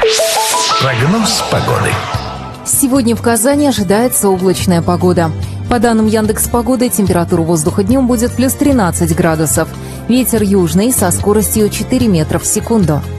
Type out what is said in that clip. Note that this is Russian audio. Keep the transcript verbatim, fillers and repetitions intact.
Прогноз погоды. Сегодня в Казани ожидается облачная погода. По данным Яндекс.Погоды, температура воздуха днем будет плюс тринадцать градусов. Ветер южный со скоростью четыре метра в секунду.